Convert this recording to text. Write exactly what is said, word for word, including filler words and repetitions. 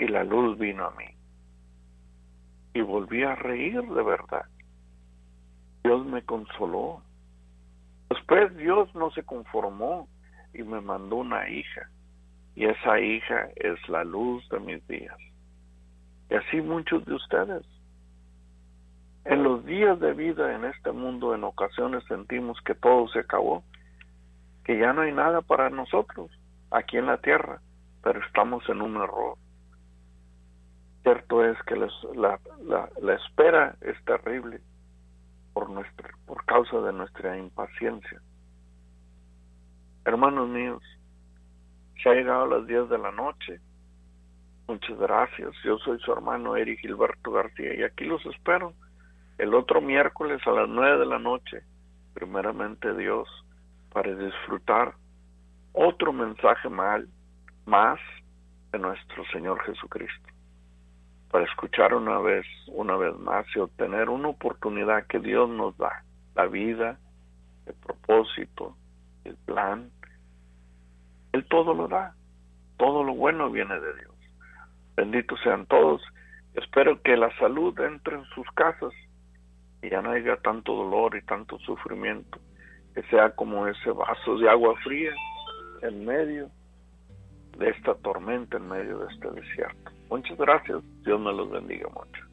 y la luz vino a mí. Y volví a reír de verdad. Dios me consoló. Después Dios no se conformó y me mandó una hija. Y esa hija es la luz de mis días. Y así muchos de ustedes. En los días de vida en este mundo, en ocasiones sentimos que todo se acabó, que ya no hay nada para nosotros aquí en la tierra, pero estamos en un error. Cierto es que les, la, la, la espera es terrible por, nuestra, por causa de nuestra impaciencia. Hermanos míos, se ha llegado a las diez de la noche. Muchas gracias. Yo soy su hermano Eric Gilberto García y aquí los espero el otro miércoles a las nueve de la noche, primeramente Dios, para disfrutar otro mensaje mal, más de nuestro Señor Jesucristo, para escuchar una vez, una vez más y obtener una oportunidad que Dios nos da, la vida, el propósito, el plan. Él todo lo da, todo lo bueno viene de Dios. Benditos sean todos. Espero que la salud entre en sus casas y ya no haya tanto dolor y tanto sufrimiento, que sea como ese vaso de agua fría en medio de esta tormenta, en medio de este desierto. Muchas gracias. Dios me los bendiga mucho.